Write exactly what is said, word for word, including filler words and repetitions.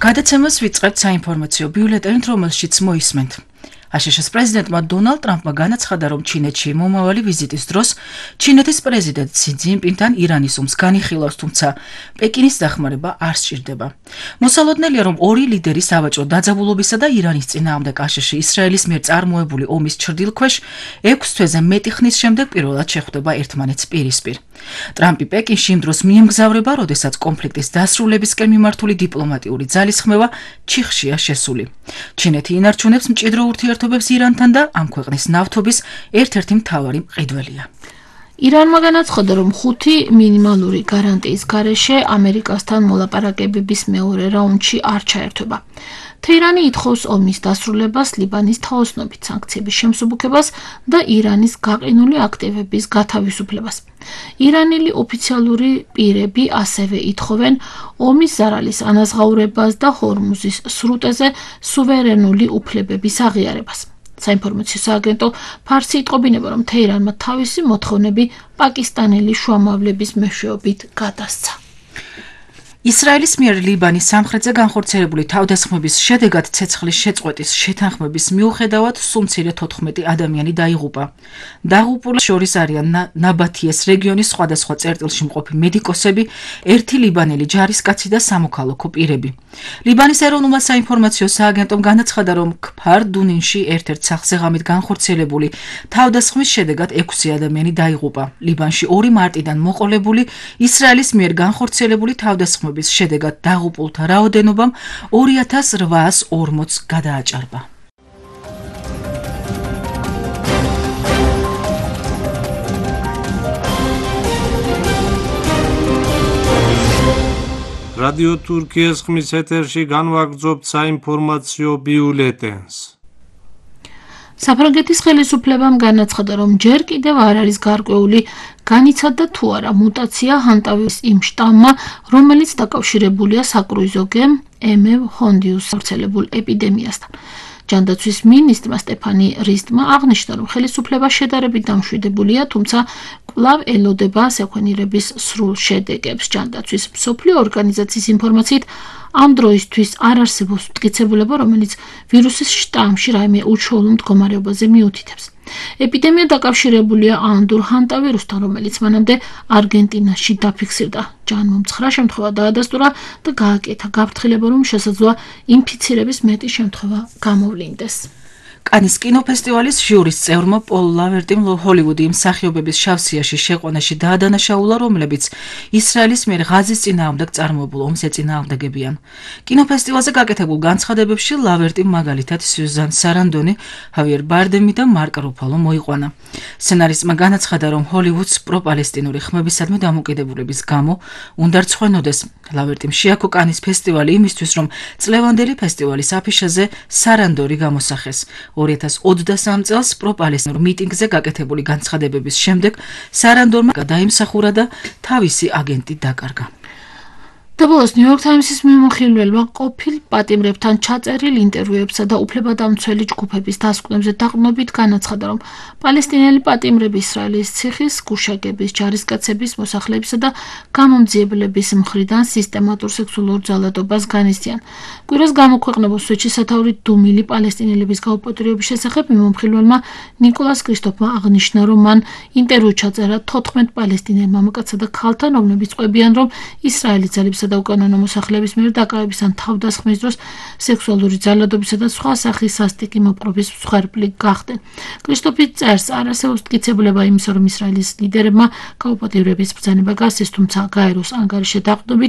გადაცემას ვიწყებთ საინფორმაციო ბიულეტენით, რომელშიც მოისმენთ. აშშ-ის პრეზიდენტმა დონალდ ტრამპმა განაცხადა, რომ ჩინეთში მომავალი ვიზიტის დროს ჩინეთის პრეზიდენტ სი ძინპინთან ირანის ომს განიხილავს, თუმცა პეკინის დახმარება არ სჭირდება. მოსალოდნელია, რომ ორი ლიდერი სავაჭრო დაძაბულობისა და ირანის წინააღმდეგ აშშ ისრაელის მიერ წარმოებული ომის ჩრდილქვეშ ექვს თვეზე მეტი ხნის შემდეგ პირველად შეხვდება ერთმანეთს პირისპირ. ტრამპი პეკინში იმ დროს მიემგზავრება, როდესაც კონფლიქტის დასრულებისკენ მიმართული დიპლომატიური ძალისხმევა ჩიხშია შესული. ჩინეთი ინარჩუნებს მჭიდრო ურთიერთობებს ირანთან და ამ ქვეყნის ნავთობის ერთ-ერთი მთავარი მყიდველია. ირანმა განაცხადა, რომ ხუთი მინიმალური გარანტიის გარეშე ამერიკასთან მოლაპარაკებების მეორე რაუნდში არ ჩაერთვება. თეირანი ითხოვს ომის დასრულებას, ლიბანის თაოსნობით სანქციების შემსუბუქებას და ირანის გაყინული აქტივების გათავისუფლებას. ირანელი ოფიციალური პირები ასევე ითხოვენ ომის ზარალის ანაზღაურებას და ჰორმუზის სრუტეზე სუვერენული უფლებების აღიარებას. საინფორმაციო სააგენტო ფარსი იტყობინება, რომ თეირანმა თავისი მოთხოვნები პაკისტანელი შუამავლების მეშვეობით გადასცა. ისრაელის მიერ ლიბანის სამხრეთზე განხორციელებული თავდასხმების შედეგად ცეცხლის შეწყვეტის შეთანხმების მიუხედავად სულ მცირე თოთხმეტი ადამიანი დაიღუპა. დაღუპულებს შორის არიან ნაბათიეს რეგიონის სხვადასხვა წერტილში მყოფი მედიკოსები, ერთი ლიბანელი ჯარისკაცი და სამოქალაქო პირები. ლიბანის ეროვნულმა საინფორმაციო სააგენტომ განაცხადა, რომ ქფარ დუნინში ერთ-ერთ სახლზე ღამით განხორციელებული თავდასხმის შედეგად ექვსი ადამიანი დაიღუპა. ლიბანში ორი მარტიდან მოყოლებული ისრაელის მიერ განხორციელებული თავდასხმების შედეგად დაღუპულთა რაოდენობამ ორი ათას რვაას ორმოცს გადააჭარბა. რადიო თურქიის ხმის ეთერში განვაგრძობთ საინფორმაციო ბიულეტენს. საფრანგეთის ხელისუფლებამ განაცხადა, რომ ჯერ კიდევ არ არის გარკვეული განიცადა თუ არა მუტაცია ჰანტავის იმ შტამმა, რომელიც დაკავშირებულია საკრუიზო გემ ემევ ჰონდიუს გავრცელებულ ეპიდემიასთან. ჯანდაცვის მინისტრმა სტეფანი რისტმა აღნიშნა, რომ ხელისუფლება შედარებით დამშვიდებულია, თუმცა კვლავ ელოდება საქვენირების სრულ შედეგებს. ჯანდაცვის მსოფლიო ორგანიზაციის ინფორმაციით, ამ დროისთვის არ არსებობს მტკიცებულება, რომელიც ვირუსის შტამში რაიმე უშუალო მდგომარეობაზე მიუთითებს. ეპიდემია დაკავშირებულია ანდურ ჰანტავირუსთან, რომელიც მანამდე არგენტინაში დაფიქსირდა. ჯანმომ ცხრა შემთხვევა დაადასტურა და გააკეთა გაფრთხილება, რომ შესაძლოა ინფიცირების მეტი შემთხვევა გამოვლინდეს. კანის კინოფესტივალის ჟიურის წევრმა პოლ ლავერტიმ ჰოლივუდი იმ მსახიობების შავსიაში შეყვანაში დაადანაშაულა, რომლებიც ისრაელის მიერ ღაზის წინააღმდეგ წარმოებულ ომს ეწინააღმდეგებიან. კინოფესტივალზე გაკეთებულ განცხადებებში ლავერტიმ მაგალითად სიუზან სარანდონი, ჰავიერ ბარდემი და მარკ რუფალო მოიყვანა. სცენარისტმა განაცხადა, რომ ჰოლივუდს პრო-პალესტინური ხმებისადმი დამოკიდებულების გამო უნდა რცხვენოდეს. ლავერტიმ შეაქო კანის ფესტივალი იმისთვის, რომ წლევანდელი ფესტივალის აფიშაზე სარანდორი გამოსახეს. ორი ათას ოცდასამ წელს პრო-პალესტინურ მიტინგზე გაკეთებული განცხადებების შემდეგ სარანდორმა დაიმსახურა და თავისი აგენტი დაკარგა. დაბოლოს ნიუ-იორკ ტაიმსის მიმოხილველმა ყოფილ პატიმრებთან ჩაწერილ ინტერვიუებსა და უფლებადამცველი ჯგუფების დასკვნებზე დაყრდნობით განაცხადა, რომ პალესტინელი პატიმრები ისრაელის ციხის, გუშაგების, ჯარისკაცების, მოსახლეებისა და გამომძიებლების მხრიდან სისტემატურ სექსუალურ ძალადობას განიცდიან. კვირას გამოქვეყნებულ სვეტში სათაური დუმილი პალესტინელების გაუპატრიობის შესახებ მიმოხილველმა ნიკოლას კრისტოფმა აღნიშნა, რომ მან ინტერვიუ ჩაწერა თოთხმეტ პალესტინელ მამაკაცსა და ქალთან, რომლებიც ყვებიან, რომ ისრაელის ძალებისა და უკანონო მოსახლეების მიერ დაკავების ან თავდასხმის დროს სექსუალური ძალადობისა და სხვა სახის სასტიკი მოპყრობის მსხვერპლი გახდნენ. კრისტოფი წერს, არ არსებობს მტკიცებულება იმისა, რომ ისრაელის ლიდერებმა გაუპატიურების ბრძანება გასცეს, თუმცა გაეროს ანგარიშზე დაყრდნობით